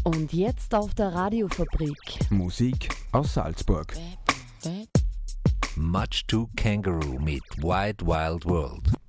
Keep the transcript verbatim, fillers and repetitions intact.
Und jetzt auf der Radiofabrik. Musik aus Salzburg. Much Too Kangaroo mit Wide Wild World.